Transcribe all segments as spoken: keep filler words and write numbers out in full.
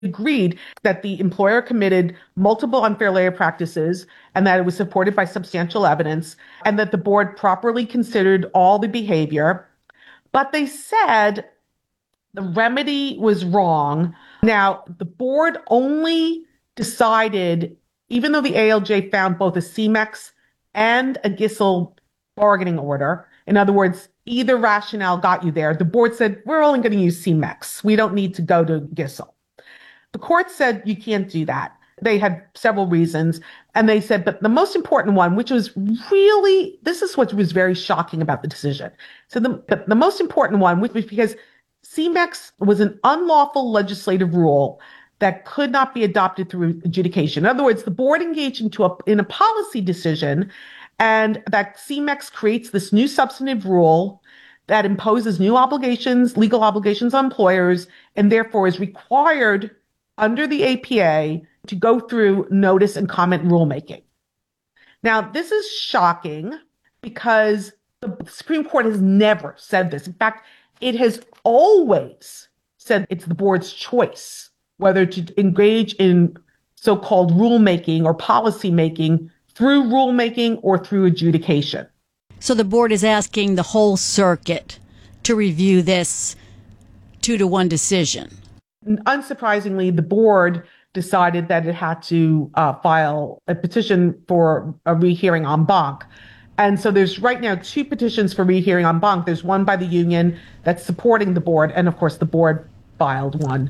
agreed that the employer committed multiple unfair labor practices and that it was supported by substantial evidence and that the board properly considered all the behavior. But they said the remedy was wrong. Now, the board only decided, even though the A L J found both a C M E X and a Gissel bargaining order, in other words, either rationale got you there, the board said, we're only going to use C M E X. We don't need to go to Gissel. The court said you can't do that. They had several reasons. And they said, but the most important one, which was really, this is what was very shocking about the decision. So the, the, the most important one, which was because C M E X was an unlawful legislative rule that could not be adopted through adjudication. In other words, the board engaged into a, in a policy decision, and that C M E X creates this new substantive rule that imposes new obligations, legal obligations on employers, and therefore is required under the A P A to go through notice and comment rulemaking. Now, this is shocking because the Supreme Court has never said this. In fact, it has always said it's the board's choice whether to engage in so-called rulemaking or policy making through rulemaking or through adjudication. So the board is asking the whole circuit to review this two to one decision. Unsurprisingly, the board decided that it had to uh, file a petition for a rehearing en banc. And so there's right now two petitions for rehearing en banc. There's one by the union that's supporting the board, and of course the board filed one.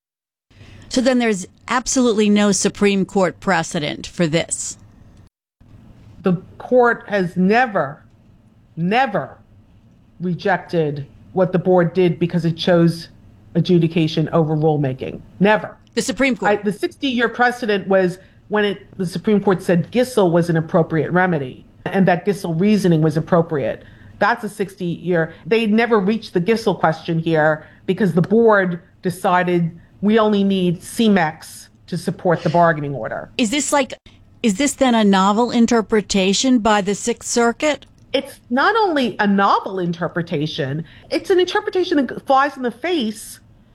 So then there's absolutely no Supreme Court precedent for this. The court has never, never rejected what the board did because it chose adjudication over rulemaking. Never. The Supreme Court. I, the sixty-year precedent was when it, the Supreme Court said Gissel was an appropriate remedy and that Gissel reasoning was appropriate. That's a sixty-year. They never reached the Gissel question here because the board decided we only need C M E X to support the bargaining order. Is this like, is this then a novel interpretation by the Sixth Circuit? It's not only a novel interpretation, it's an interpretation that flies in the face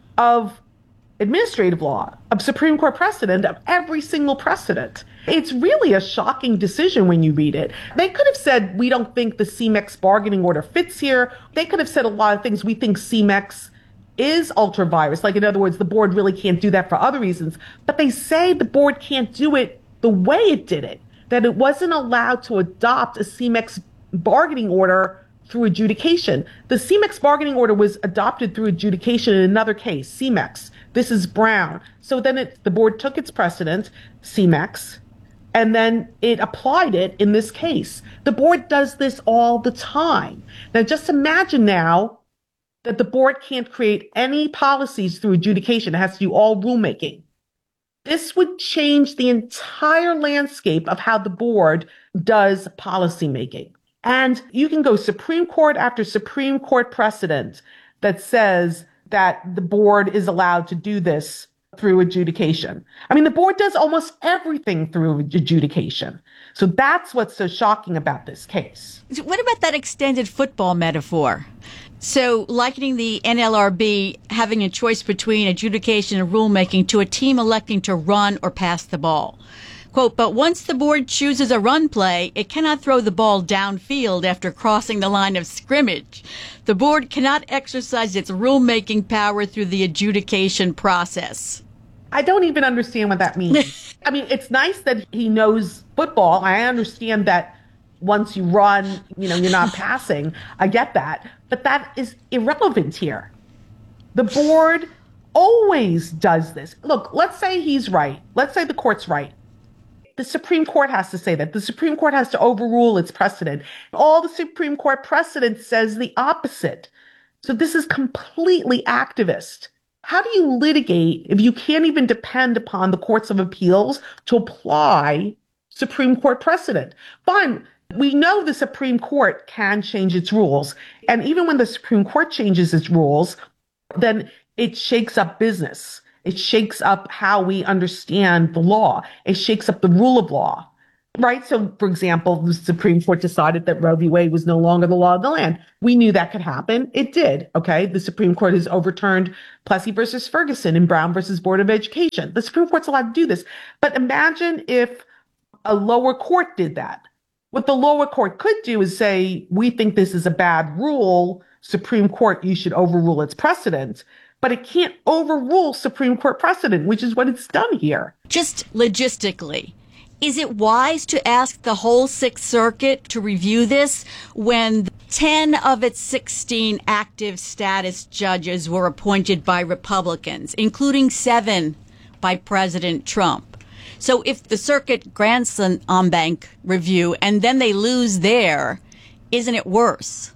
of administrative law, of Supreme Court precedent, of every single precedent. It's really a shocking decision when you read it. They could have said, we don't think the C M E X bargaining order fits here. They could have said a lot of things. We think C M E X is ultra virus. Like, in other words, the board really can't do that for other reasons. But they say the board can't do it the way it did it, that it wasn't allowed to adopt a C M E X bargaining order through adjudication. The C M E X bargaining order was adopted through adjudication in another case, C M E X. This is Brown. So then it, the board took its precedent, C M E X, and then it applied it in this case. The board does this all the time. Now, just imagine now that the board can't create any policies through adjudication. It has to do all rulemaking. This would change the entire landscape of how the board does policymaking. And you can go Supreme Court after Supreme Court precedent that says that the board is allowed to do this through adjudication. I mean, the board does almost everything through adjudication. So that's what's so shocking about this case. What about that extended football metaphor? So likening the N L R B having a choice between adjudication and rulemaking to a team electing to run or pass the ball. Quote, but once the board chooses a run play, it cannot throw the ball downfield after crossing the line of scrimmage. The board cannot exercise its rulemaking power through the adjudication process. I don't even understand what that means. I mean, it's nice that he knows football. I understand that once you run, you know, you're not passing. I get that. But that is irrelevant here. The board always does this. Look, let's say he's right. Let's say the court's right. The Supreme Court has to say that. The Supreme Court has to overrule its precedent. All the Supreme Court precedent says the opposite. So this is completely activist. How do you litigate if you can't even depend upon the courts of appeals to apply Supreme Court precedent? Fine. We know the Supreme Court can change its rules. And even when the Supreme Court changes its rules, then it shakes up business. It shakes up how we understand the law. It shakes up the rule of law. Right. So, for example, the Supreme Court decided that Roe v. Wade was no longer the law of the land. We knew that could happen. It did. OK, the Supreme Court has overturned Plessy versus Ferguson and Brown versus Board of Education. The Supreme Court's allowed to do this. But imagine if a lower court did that. What the lower court could do is say, we think this is a bad rule. Supreme Court, you should overrule its precedent. But it can't overrule Supreme Court precedent, which is what it's done here. Just logistically, is it wise to ask the whole Sixth Circuit to review this when ten of its sixteen active status judges were appointed by Republicans, including seven by President Trump? So if the circuit grants an en banc review and then they lose there, isn't it worse?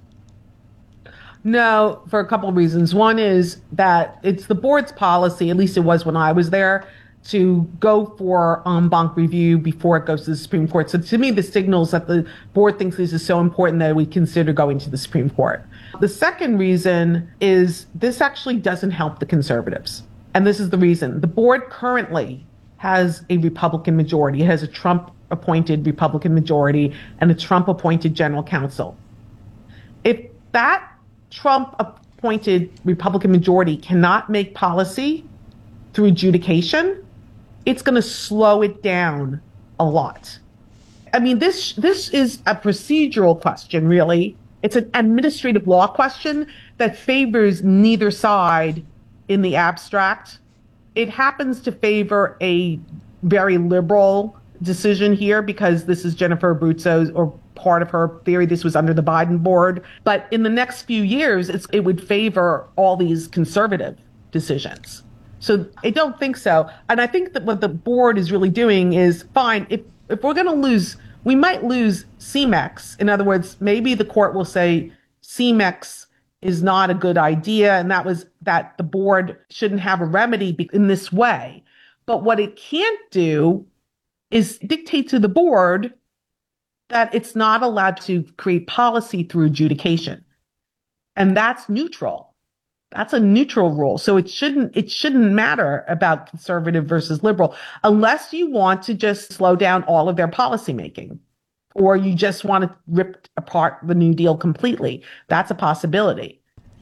No, for a couple of reasons. One is that it's the board's policy, at least it was when I was there, to go for en banc review before it goes to the Supreme Court. So to me, this signals that the board thinks this is so important that we consider going to the Supreme Court. The second reason is this actually doesn't help the conservatives. And this is the reason. The board currently has a Republican majority. It has a Trump-appointed Republican majority and a Trump-appointed general counsel. If that Trump-appointed Republican majority cannot make policy through adjudication, it's going to slow it down a lot. I mean, this this is a procedural question, really. It's an administrative law question that favors neither side in the abstract. It happens to favor a very liberal decision here because this is Jennifer Abruzzo's, or part of her theory, this was under the Biden board. But in the next few years, it's, it would favor all these conservative decisions. So I don't think so. And I think that what the board is really doing is, fine, if, if we're going to lose, we might lose C M E X. In other words, maybe the court will say C M E X is not a good idea, and that was that the board shouldn't have a remedy in this way. But what it can't do is dictate to the board that it's not allowed to create policy through adjudication. And that's neutral. That's a neutral rule. So it shouldn't it shouldn't matter about conservative versus liberal unless you want to just slow down all of their policymaking, or you just want to rip apart the New Deal completely. That's a possibility.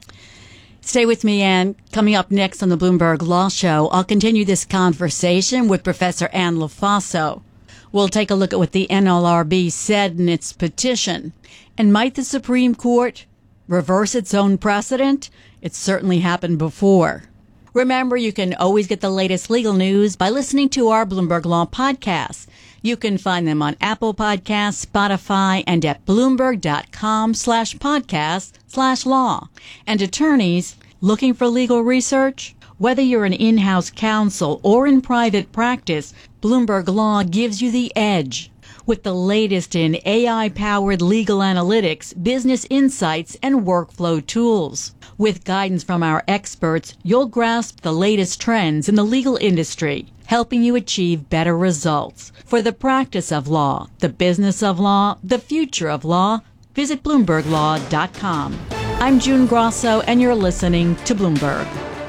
Stay with me, Ann. Coming up next on the Bloomberg Law Show, I'll continue this conversation with Professor Ann LoFaso. We'll take a look at what the N L R B said in its petition. And might the Supreme Court reverse its own precedent? It's certainly happened before. Remember, you can always get the latest legal news by listening to our Bloomberg Law podcasts. You can find them on Apple Podcasts, Spotify, and at Bloomberg.com slash podcast slash law. And attorneys looking for legal research? Whether you're an in-house counsel or in private practice, Bloomberg Law gives you the edge. With the latest in A I-powered legal analytics, business insights, and workflow tools. With guidance from our experts, you'll grasp the latest trends in the legal industry, helping you achieve better results. For the practice of law, the business of law, the future of law, visit Bloomberg Law dot com. I'm June Grosso, and you're listening to Bloomberg.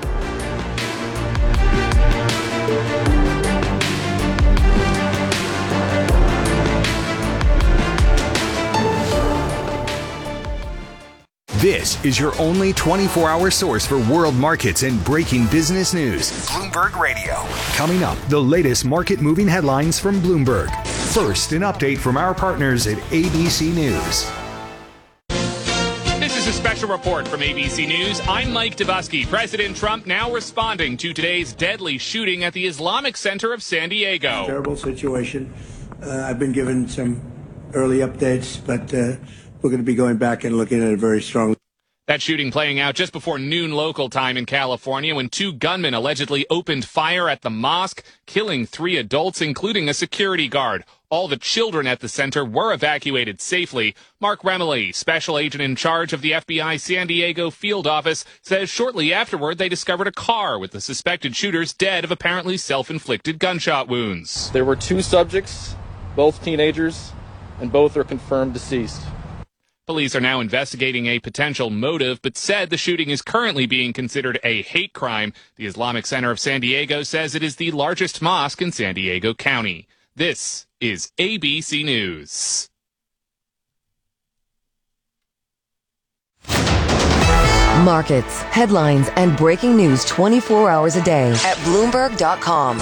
This is your only twenty-four hour source for world markets and breaking business news. Bloomberg Radio. Coming up, the latest market moving headlines from Bloomberg. First, an update from our partners at A B C News. This is a special report from A B C News. I'm Mike Dubusky. President Trump now responding to today's deadly shooting at the Islamic Center of San Diego. Terrible situation. Uh, I've been given some early updates, but uh, we're going to be going back and looking at it very strongly. That shooting playing out just before noon local time in California when two gunmen allegedly opened fire at the mosque, killing three adults, including a security guard. All the children at the center were evacuated safely. Mark Remley, special agent in charge of the F B I San Diego field office, says shortly afterward they discovered a car with the suspected shooters dead of apparently self-inflicted gunshot wounds. There were two subjects, both teenagers, and both are confirmed deceased. Police are now investigating a potential motive, but said the shooting is currently being considered a hate crime. The Islamic Center of San Diego says it is the largest mosque in San Diego County. This is A B C News. Markets, headlines, and breaking news twenty-four hours a day at Bloomberg dot com.